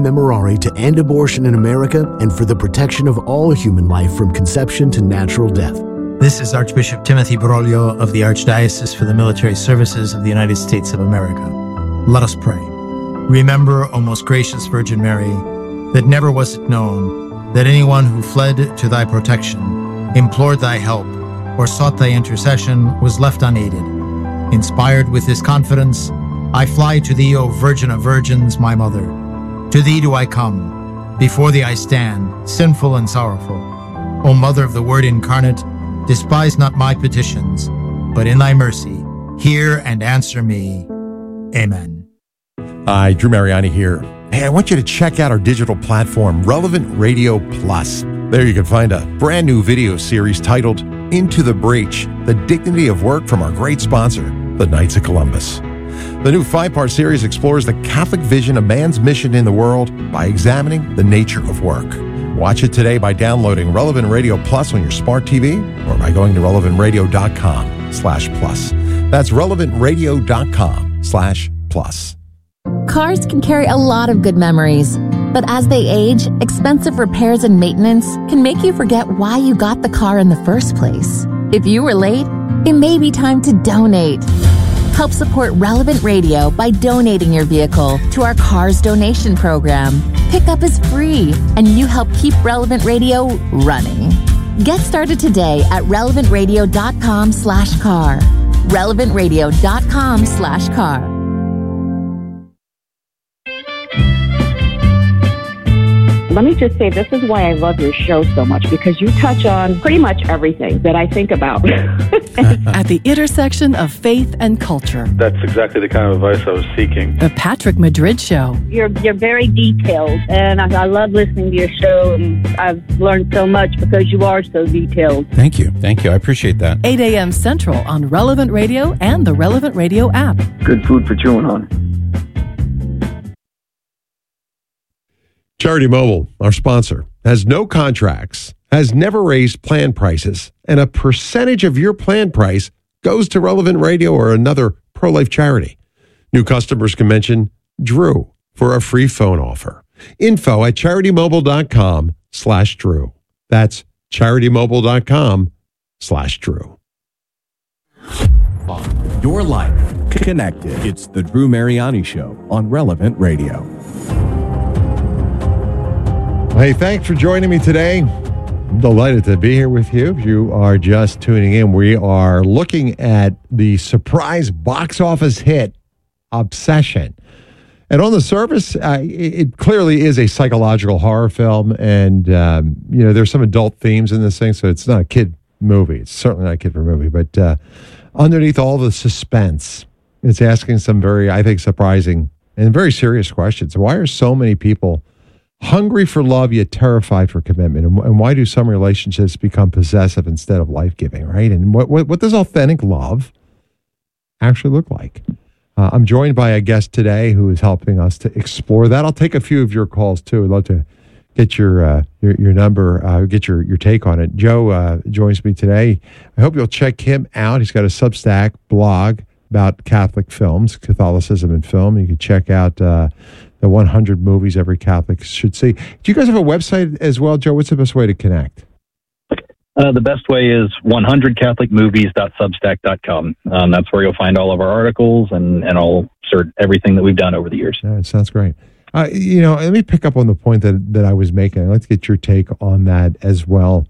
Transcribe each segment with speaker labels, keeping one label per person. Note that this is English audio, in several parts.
Speaker 1: Memorare to end abortion in America and for the protection of all human life from conception to natural death.
Speaker 2: This is Archbishop Timothy Broglio of the Archdiocese for the Military Services of the United States of America. Let us pray. Remember, O most gracious Virgin Mary, that never was it known that anyone who fled to thy protection, implored thy help, or sought thy intercession was left unaided. Inspired with this confidence, I fly to thee, O Virgin of Virgins, my Mother. To thee do I come. Before thee I stand, sinful and sorrowful. O Mother of the Word incarnate, despise not my petitions, but in thy mercy, hear and answer me. Amen.
Speaker 3: Hi, Drew Mariani here. Hey, I want you to check out our digital platform, Relevant Radio Plus. There you can find a brand new video series titled Into the Breach, The Dignity of Work from our great sponsor, the Knights of Columbus. The new 5-part series explores the Catholic vision of man's mission in the world by examining the nature of work. Watch it today by downloading Relevant Radio Plus on your smart TV or by going to relevantradio.com/plus. That's relevantradio.com/plus.
Speaker 4: Cars can carry a lot of good memories, but as they age, expensive repairs and maintenance can make you forget why you got the car in the first place. If you were late, it may be time to donate. Help support Relevant Radio by donating your vehicle to our Cars donation program. Pickup is free, and you help keep Relevant Radio running. Get started today at relevantradio.com/car. relevantradio.com/car.
Speaker 5: Let me just say, this is why I love your show so much, because you touch on pretty much everything that I think about.
Speaker 6: At the intersection of faith and culture.
Speaker 7: That's exactly the kind of advice I was seeking.
Speaker 6: The Patrick Madrid Show.
Speaker 5: You're very detailed, and I love listening to your show, and I've learned so much because you are so detailed.
Speaker 3: Thank you. I appreciate that.
Speaker 6: 8 a.m. Central on Relevant Radio and the Relevant Radio app.
Speaker 8: Good food for chewing on.
Speaker 3: Charity Mobile, our sponsor, has no contracts, has never raised plan prices, and a percentage of your plan price goes to Relevant Radio or another pro-life charity. New customers can mention Drew for a free phone offer. Info at CharityMobile.com/Drew. That's CharityMobile.com/Drew.
Speaker 9: Your life connected. It's the Drew Mariani Show on Relevant Radio.
Speaker 3: Hey, thanks for joining me today. I'm delighted to be here with you. If you are just tuning in, we are looking at the surprise box office hit, Obsession. And on the surface, it clearly is a psychological horror film. And, there's some adult themes in this thing, so it's not a kid movie. It's certainly not a kid movie. But underneath all the suspense, it's asking some very, I think, surprising and very serious questions. Why are so many people hungry for love yet terrified for commitment? And why do some relationships become possessive instead of life-giving, right? And what does authentic love actually look like? I'm joined by a guest today who is helping us to explore that. I'll take a few of your calls, too. I'd love to get your number, get your take on it. Joe joins me today. I hope you'll check him out. He's got a Substack blog about Catholic films, Catholicism and film. You can check out the 100 movies every Catholic should see. Do you guys have a website as well, Joe? What's the best way to connect?
Speaker 10: The best way is 100catholicmovies.substack.com. That's where you'll find all of our articles and all everything that we've done over the years.
Speaker 3: Yeah, it sounds great. Let me pick up on the point that I was making. I'd like to get your take on that as well.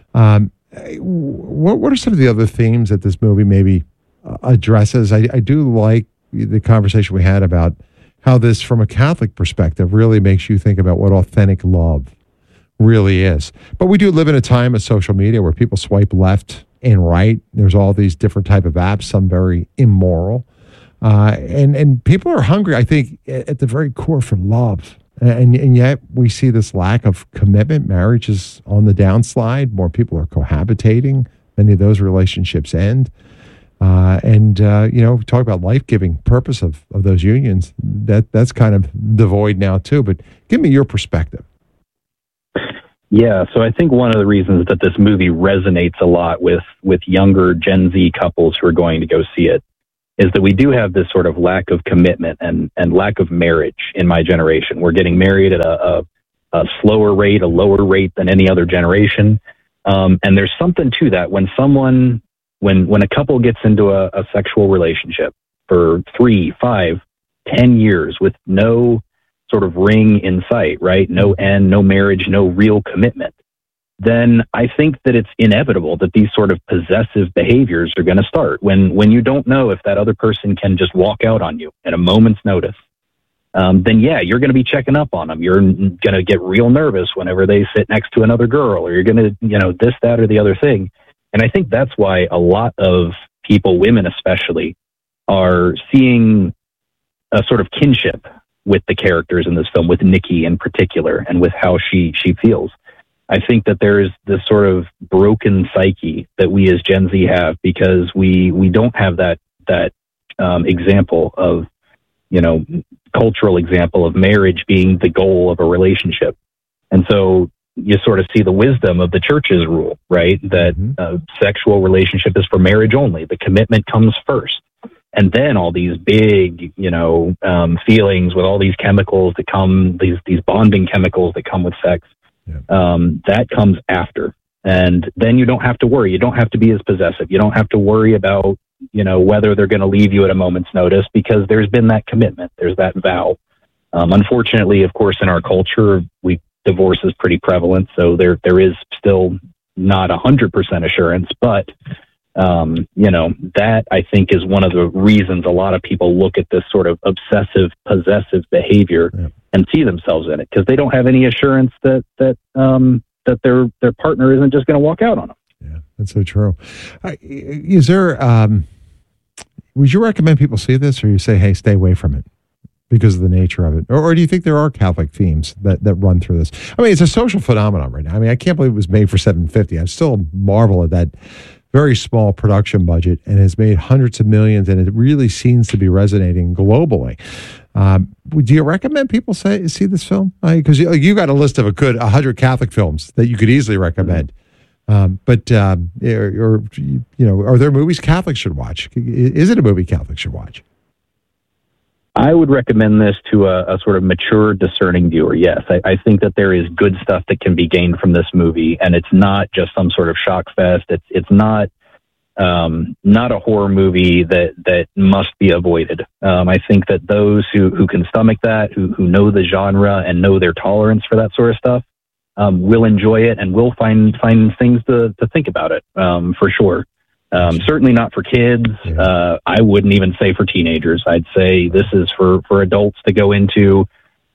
Speaker 3: What are some of the other themes that this movie maybe addresses? I do like the conversation we had about how this, from a Catholic perspective, really makes you think about what authentic love really is. But we do live in a time of social media where people swipe left and right. There's all these different type of apps, some very immoral. And people are hungry, I think, at the very core for love. And yet we see this lack of commitment. Marriage is on the downslide. More people are cohabitating. Many of those relationships end. Talk about life-giving purpose of those unions. That's kind of devoid now too. But give me your perspective.
Speaker 10: Yeah, so I think one of the reasons that this movie resonates a lot with younger Gen Z couples who are going to go see it is that we do have this sort of lack of commitment and lack of marriage in my generation. We're getting married at a slower rate, a lower rate than any other generation. And there's something to that when a couple gets into a sexual relationship for 3, 5, 10 years with no sort of ring in sight, right? No end, no marriage, no real commitment. Then I think that it's inevitable that these sort of possessive behaviors are going to start when you don't know if that other person can just walk out on you at a moment's notice. Then yeah, you're going to be checking up on them. You're going to get real nervous whenever they sit next to another girl, or you're going to, this, that, or the other thing. And I think that's why a lot of people, women especially, are seeing a sort of kinship with the characters in this film, with Nikki in particular, and with how she feels. I think that there's this sort of broken psyche that we as Gen Z have because we don't have that example of, cultural example of marriage being the goal of a relationship. And so you sort of see the wisdom of the church's rule, right? That sexual relationship is for marriage only. The commitment comes first. And then all these big, feelings with all these chemicals that come, these bonding chemicals that come with sex, that comes after. And then you don't have to worry. You don't have to be as possessive. You don't have to worry about, whether they're going to leave you at a moment's notice because there's been that commitment. There's that vow. Unfortunately, of course, in our culture, divorce is pretty prevalent. So there is still not 100% assurance, but that I think is one of the reasons a lot of people look at this sort of obsessive, possessive behavior and see themselves in it because they don't have any assurance that their partner isn't just going to walk out on them.
Speaker 3: Yeah, that's so true. Is there? Would you recommend people see this, or you say, "Hey, stay away from it"? Because of the nature of it? Or do you think there are Catholic themes that run through this? I mean, it's a social phenomenon right now. I mean, I can't believe it was made for $750. I still marvel at that very small production budget and has made hundreds of millions, and it really seems to be resonating globally. Do you recommend people see this film? Because you got a list of 100 Catholic films that you could easily recommend. Are there movies Catholics should watch? Is it a movie Catholics should watch?
Speaker 10: I would recommend this to a sort of mature, discerning viewer. Yes, I think that there is good stuff that can be gained from this movie, and it's not just some sort of shock fest. It's not a horror movie that must be avoided. I think that those who can stomach that, who know the genre and know their tolerance for that sort of stuff, will enjoy it and will find things to think about it, for sure. Certainly not for kids. I wouldn't even say for teenagers. I'd say this is for adults to go into.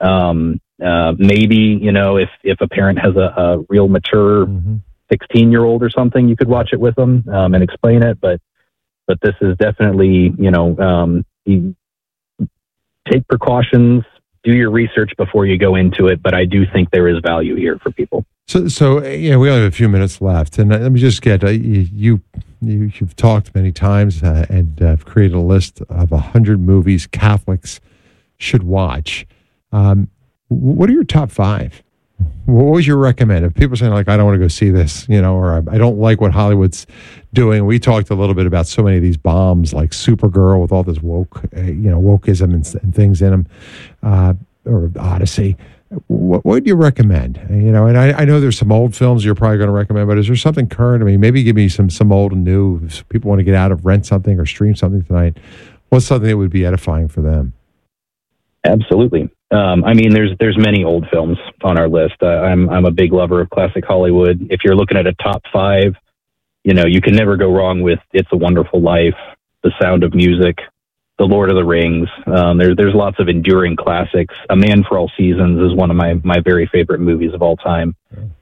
Speaker 10: Maybe, if a parent has a real mature 16-year-old or something, you could watch it with them and explain it. But this is definitely, you take precautions, do your research before you go into it. But I do think there is value here for people.
Speaker 3: So we only have a few minutes left, and let me just get you've talked many times and have created a list of 100 movies Catholics should watch. What are your top 5? What would you recommend? If people are saying, like, I don't want to go see this, or I don't like what Hollywood's doing. We talked a little bit about so many of these bombs, like Supergirl with all this wokeism and things in them, or Odyssey. What would you recommend? And I know there's some old films you're probably going to recommend, but is there something current? I mean, maybe give me some old and new. If people want to get out of rent something or stream something tonight, what's something that would be edifying for them?
Speaker 10: Absolutely. I mean, there's many old films on our list. I'm a big lover of classic Hollywood. If you're looking at a top 5, you can never go wrong with It's a Wonderful Life, The Sound of Music, The Lord of the Rings. There's lots of enduring classics. A Man for All Seasons is one of my very favorite movies of all time.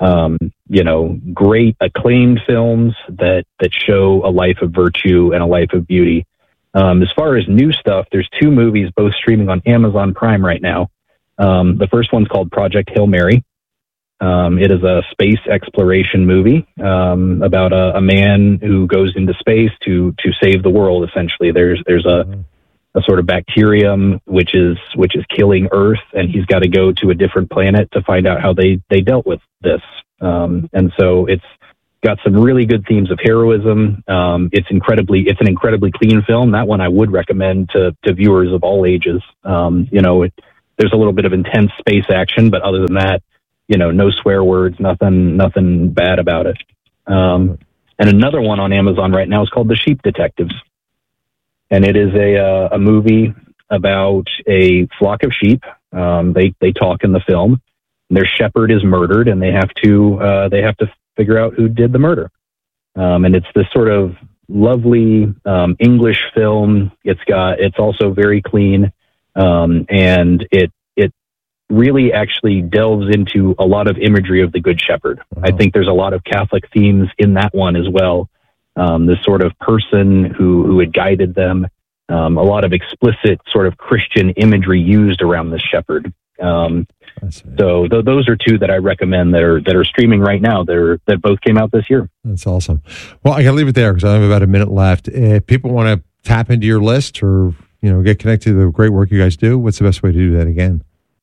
Speaker 10: Great acclaimed films that show a life of virtue and a life of beauty. As far as new stuff, there's 2 movies, both streaming on Amazon Prime right now. The first one's called Project Hail Mary. It is a space exploration movie about a man who goes into space to save the world. Essentially, there's a sort of bacterium which is killing Earth, and he's got to go to a different planet to find out how they dealt with this. And so got some really good themes of heroism. It's an incredibly clean film. That one I would recommend to viewers of all ages. There's a little bit of intense space action, but other than that, no swear words, nothing bad about it. And another one on Amazon right now is called The Sheep Detectives. And it is a movie about a flock of sheep. They talk in the film. Their shepherd is murdered, and they have to figure out who did the murder. And it's this sort of lovely English film. It's also very clean, and it really actually delves into a lot of imagery of the Good Shepherd. Wow. I think there's a lot of Catholic themes in that one as well. This sort of person who had guided them. A lot of explicit sort of Christian imagery used around this shepherd. So those are two that I recommend that are streaming right now. That both came out this year.
Speaker 3: That's awesome. Well, I got to leave it there because I have about a minute left. If people want to tap into your list or get connected to the great work you guys do, what's the best way to do that again?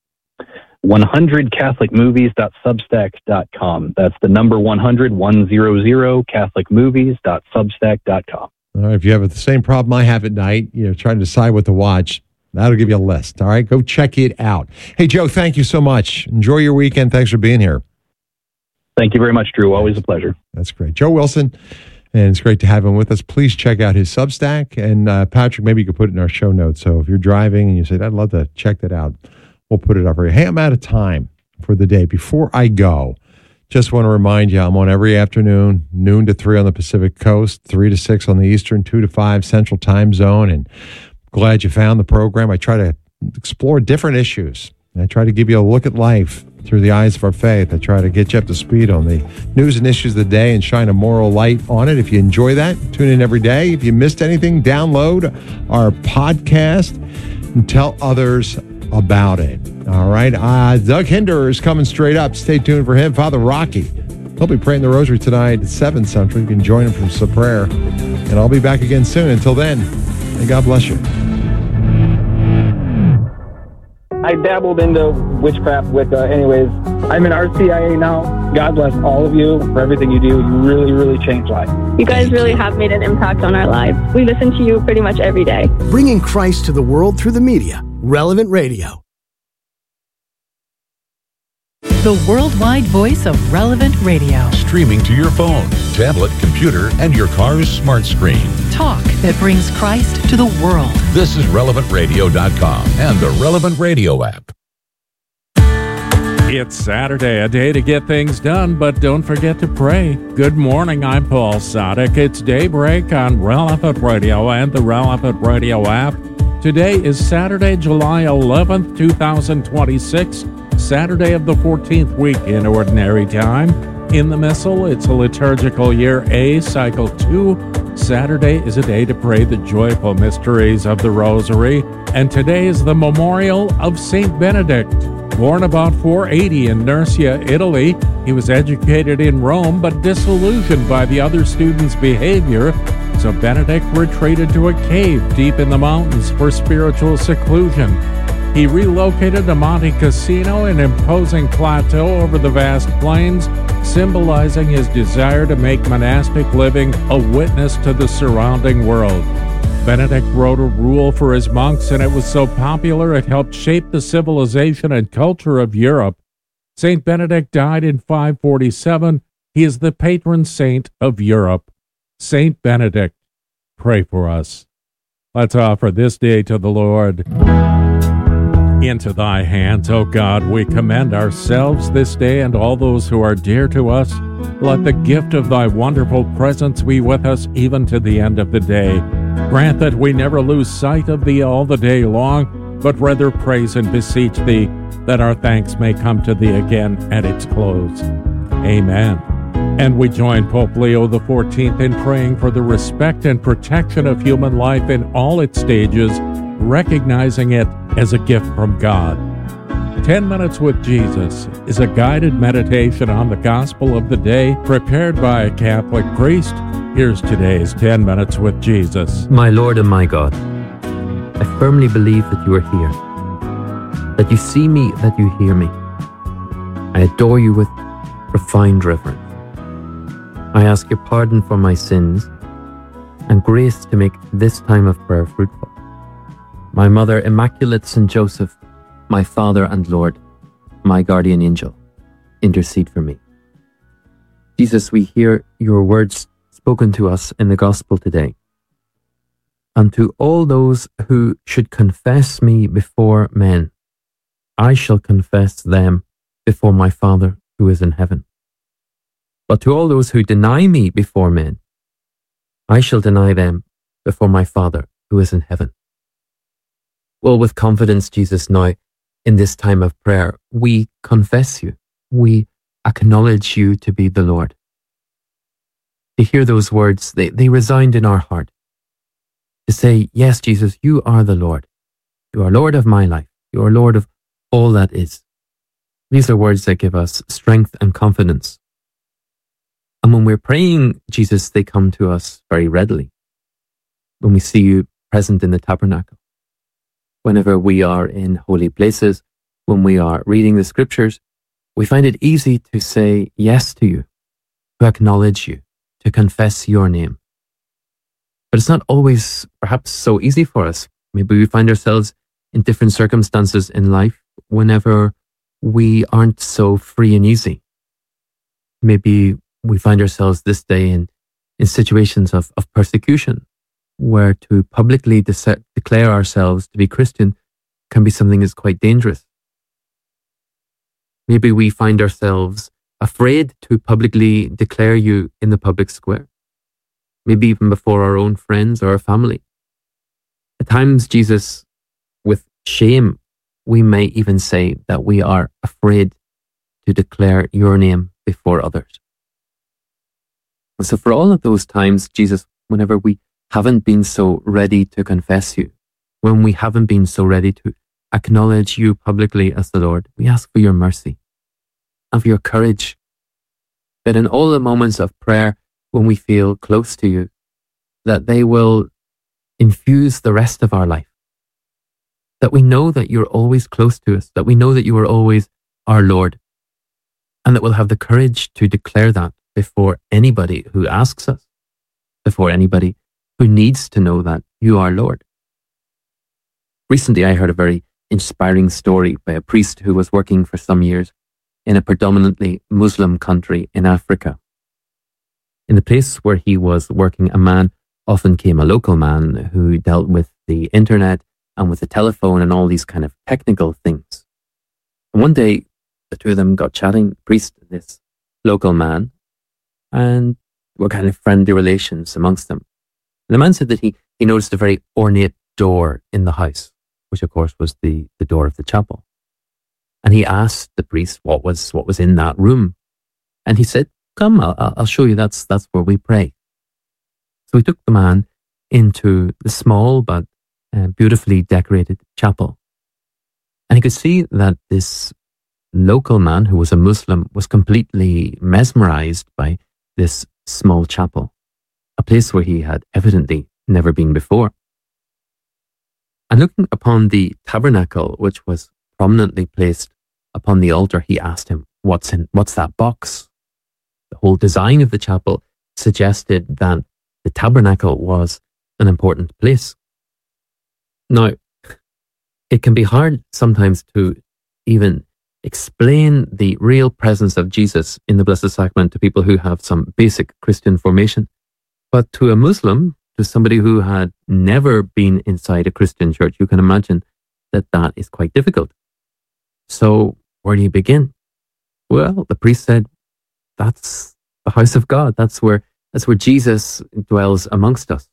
Speaker 10: 100catholicmovies.substack.com. That's the number 100 catholicmovies.substack.com.
Speaker 3: All right. If you have the same problem I have at night, trying to decide what to watch, that'll give you a list. All right. Go check it out. Hey, Joe, thank you so much. Enjoy your weekend. Thanks for being here.
Speaker 10: Thank you very much, Drew. Always a pleasure.
Speaker 3: That's great. Joe Wilson, and it's great to have him with us. Please check out his Substack. And Patrick, maybe you could put it in our show notes. So if you're driving and you say, I'd love to check that out, we'll put it up for you. Hey, I'm out of time for the day. Before I go, just want to remind you, I'm on every afternoon, noon to 3 on the Pacific Coast, 3 to 6 on the Eastern, 2 to 5 Central Time Zone. And glad you found the program. I try to explore different issues. I try to give you a look at life through the eyes of our faith. I try to get you up to speed on the news and issues of the day and shine a moral light on it. If you enjoy that, tune in every day. If you missed anything, download our podcast and tell others about it. All right. Doug Hinder is coming straight up. Stay tuned for him. Father Rocky, he'll be praying the rosary tonight at 7 Central. You can join him from some prayer. And I'll be back again soon. Until then, may God bless you.
Speaker 8: I dabbled into witchcraft, Wicca. Anyways, I'm in RCIA now. God bless all of you for everything you do. You really, really change lives.
Speaker 11: You guys really have made an impact on our lives. We listen to you pretty much every day.
Speaker 1: Bringing Christ to the world through the media. Relevant Radio.
Speaker 6: The worldwide voice of Relevant Radio.
Speaker 12: Streaming to your phone, tablet, computer, and your car's smart screen.
Speaker 6: Talk that brings Christ to the world.
Speaker 12: This is RelevantRadio.com and the Relevant Radio app.
Speaker 13: It's Saturday, a day to get things done, but don't forget to pray. Good morning, I'm Paul Sadek. It's Daybreak on Relevant Radio and the Relevant Radio app. Today is Saturday, July 11th, 2026, Saturday of the 14th week in Ordinary Time. In the Missal, it's a liturgical year A, cycle 2. Saturday is a day to pray the joyful mysteries of the Rosary, and today is the memorial of Saint Benedict. Born about 480 in Nursia, Italy, he was educated in Rome but disillusioned by the other students' behavior, so Benedict retreated to a cave deep in the mountains for spiritual seclusion. He relocated to Monte Cassino, an imposing plateau over the vast plains, symbolizing his desire to make monastic living a witness to the surrounding world. Benedict wrote a rule for his monks, and it was so popular it helped shape the civilization and culture of Europe. Saint Benedict died in 547. He is the patron saint of Europe. Saint Benedict, pray for us. Let's offer this day to the Lord. Into thy hands, O God, we commend ourselves this day and all those who are dear to us. Let the gift of thy wonderful presence be with us even to the end of the day. Grant that we never lose sight of thee all the day long, but rather praise and beseech thee, that our thanks may come to thee again at its close. Amen. And we join Pope Leo XIV in praying for the respect and protection of human life in all its stages, recognizing it as a gift from God. 10 Minutes with Jesus is a guided meditation on the gospel of the day prepared by a Catholic priest. Here's today's 10 Minutes with Jesus.
Speaker 14: My Lord and my God, I firmly believe that you are here, that you see me, that you hear me. I adore you with profound reverence. I ask your pardon for my sins and grace to make this time of prayer fruitful. My Mother, Immaculate St. Joseph, my Father and Lord, my guardian angel, intercede for me. Jesus, we hear your words spoken to us in the Gospel today. And to all those who should confess me before men, I shall confess them before my Father who is in heaven. But to all those who deny me before men, I shall deny them before my Father who is in heaven. Well, with confidence, Jesus, now in this time of prayer, we confess you. We acknowledge you to be the Lord. To hear those words, they resound in our heart. To say, yes, Jesus, you are the Lord. You are Lord of my life. You are Lord of all that is. These are words that give us strength and confidence. And when we're praying, Jesus, they come to us very readily. When we see you present in the tabernacle, whenever we are in holy places, when we are reading the scriptures, we find it easy to say yes to you, to acknowledge you, to confess your name. But it's not always perhaps so easy for us. Maybe we find ourselves in different circumstances in life whenever we aren't so free and easy. Maybe we find ourselves this day in situations of persecution, where to publicly declare ourselves to be Christian can be something that's quite dangerous. Maybe we find ourselves afraid to publicly declare you in the public square, maybe even before our own friends or our family. At times, Jesus, with shame, we may even say that we are afraid to declare your name before others. And so for all of those times, Jesus, whenever we haven't been so ready to confess you, when we haven't been so ready to acknowledge you publicly as the Lord, we ask for your mercy and for your courage, that in all the moments of prayer when we feel close to you, that they will infuse the rest of our life. That we know that you're always close to us, that we know that you are always our Lord, and that we'll have the courage to declare that before anybody who asks us, before anybody who needs to know that you are Lord. Recently, I heard a very inspiring story by a priest who was working for some years in a predominantly Muslim country in Africa. In the place where he was working, a man often came, a local man who dealt with the internet and with the telephone and all these kind of technical things. And one day, the two of them got chatting, the priest and this local man, and were kind of friendly relations amongst them. And the man said that he noticed a very ornate door in the house, which of course was the door of the chapel. And he asked the priest what was in that room. And he said, come, I'll show you, that's where we pray. So he took the man into the small but beautifully decorated chapel. And he could see that this local man, who was a Muslim, was completely mesmerized by this small chapel, a place where he had evidently never been before. And looking upon the tabernacle, which was prominently placed upon the altar, he asked him, what's that box? The whole design of the chapel suggested that the tabernacle was an important place. Now, it can be hard sometimes to even explain the real presence of Jesus in the Blessed Sacrament to people who have some basic Christian formation. But to a Muslim, to somebody who had never been inside a Christian church, you can imagine that is quite difficult. So where do you begin? Well, the priest said, that's the house of God. That's where Jesus dwells amongst us.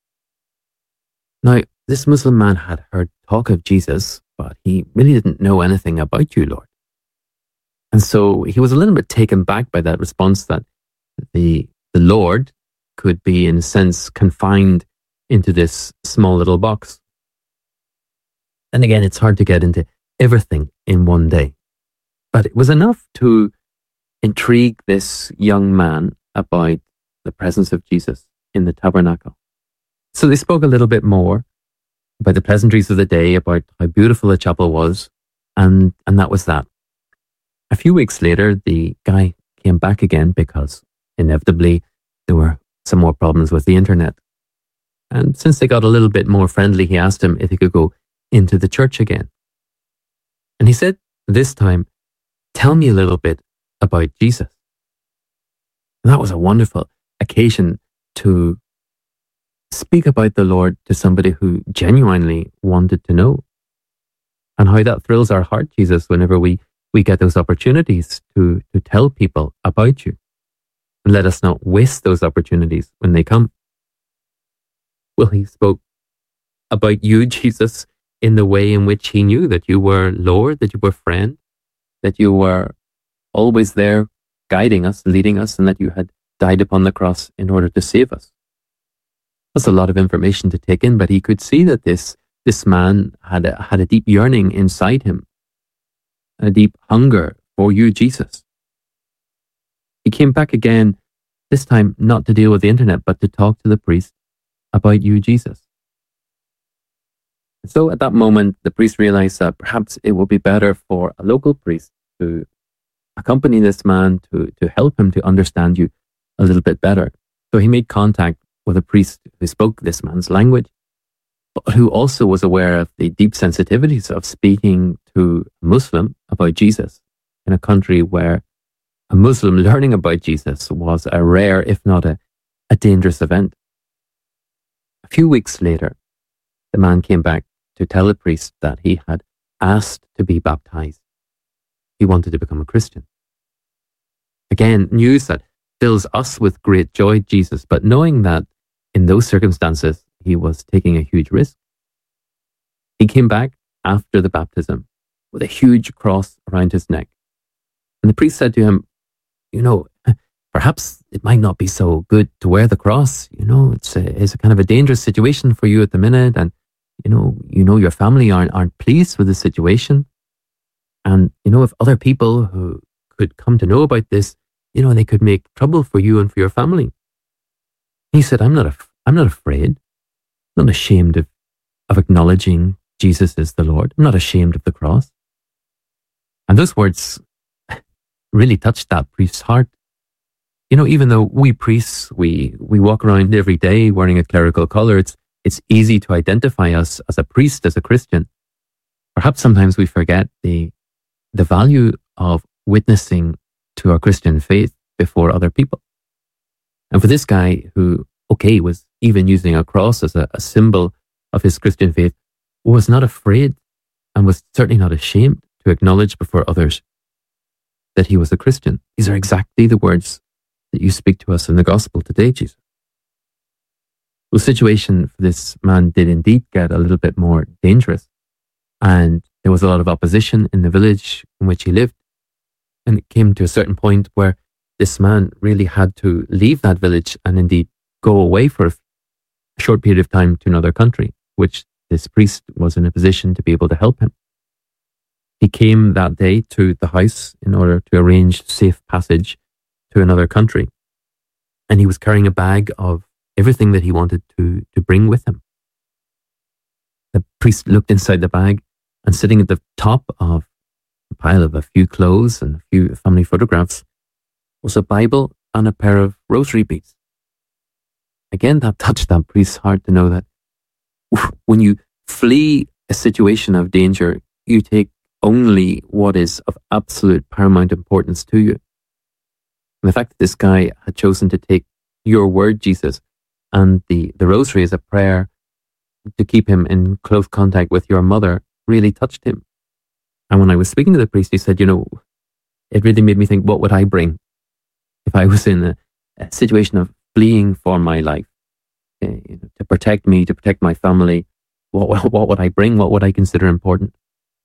Speaker 14: Now, this Muslim man had heard talk of Jesus, but he really didn't know anything about you, Lord. And so he was a little bit taken back by that response, that the Lord could be, in a sense, confined into this small little box. And again, it's hard to get into everything in one day. But it was enough to intrigue this young man about the presence of Jesus in the tabernacle. So they spoke a little bit more about the pleasantries of the day, about how beautiful the chapel was, and that was that. A few weeks later, the guy came back again because inevitably there were some more problems with the internet. And since they got a little bit more friendly, he asked him if he could go into the church again. And he said, this time, tell me a little bit about Jesus. And that was a wonderful occasion to speak about the Lord to somebody who genuinely wanted to know. And how that thrills our heart, Jesus, whenever we get those opportunities to tell people about you. And let us not waste those opportunities when they come. Well, he spoke about you, Jesus, in the way in which he knew that you were Lord, that you were friend, that you were always there guiding us, leading us, and that you had died upon the cross in order to save us. That's a lot of information to take in, but he could see that this man had a deep yearning inside him, a deep hunger for you, Jesus. He came back again, this time not to deal with the internet, but to talk to the priest about you, Jesus. So at that moment, the priest realized that perhaps it would be better for a local priest to accompany this man to help him to understand you a little bit better. So he made contact with a priest who spoke this man's language, but who also was aware of the deep sensitivities of speaking to a Muslim about Jesus in a country where a Muslim learning about Jesus was a rare, if not a dangerous event. A few weeks later, the man came back to tell the priest that he had asked to be baptized. He wanted to become a Christian. Again, news that fills us with great joy, Jesus, but knowing that in those circumstances, he was taking a huge risk. He came back after the baptism with a huge cross around his neck. And the priest said to him, perhaps it might not be so good to wear the cross. It's a kind of a dangerous situation for you at the minute. And, your family aren't pleased with the situation. And, if other people who could come to know about this, they could make trouble for you and for your family. He said, I'm not afraid. I'm not ashamed of acknowledging Jesus as the Lord. I'm not ashamed of the cross. And those words really touched that priest's heart. Even though we priests, we walk around every day wearing a clerical collar, it's easy to identify us as a priest, as a Christian. Perhaps sometimes we forget the value of witnessing to our Christian faith before other people. And for this guy who, was even using a cross as a symbol of his Christian faith, was not afraid and was certainly not ashamed to acknowledge before others that he was a Christian. These are exactly the words that you speak to us in the gospel today, Jesus. The situation for this man did indeed get a little bit more dangerous, and there was a lot of opposition in the village in which he lived. And it came to a certain point where this man really had to leave that village and indeed go away for a short period of time to another country, which this priest was in a position to be able to help him. He came that day to the house in order to arrange safe passage to another country. And he was carrying a bag of everything that he wanted to bring with him. The priest looked inside the bag, and sitting at the top of a pile of a few clothes and a few family photographs was a Bible and a pair of rosary beads. Again, that touched that priest's heart to know that when you flee a situation of danger, you take only what is of absolute paramount importance to you. And the fact that this guy had chosen to take your word, Jesus, and the rosary as a prayer to keep him in close contact with your mother really touched him. And when I was speaking to the priest, he said, it really made me think, what would I bring if I was in a situation of fleeing for my life, to protect me, to protect my family? What would I bring? What would I consider important?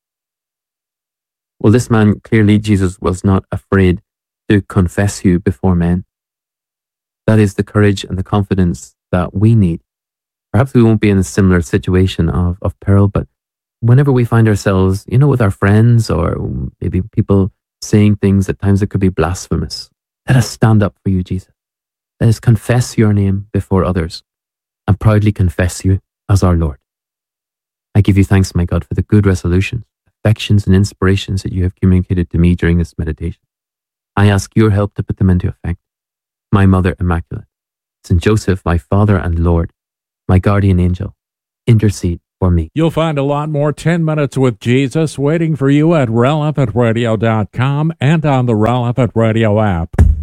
Speaker 14: Well, this man, clearly Jesus was not afraid to confess you before men. That is the courage and the confidence that we need. Perhaps we won't be in a similar situation of peril, but whenever we find ourselves, with our friends or maybe people saying things at times that could be blasphemous, let us stand up for you, Jesus. Let us confess your name before others and proudly confess you as our Lord. I give you thanks, my God, for the good resolutions, affections, and inspirations that you have communicated to me during this meditation. I ask your help to put them into effect. My Mother Immaculate, Saint Joseph, my Father and Lord, my guardian angel, intercede for me.
Speaker 13: You'll find a lot more 10 Minutes with Jesus waiting for you at relevantradio.com and on the Relevant Radio app.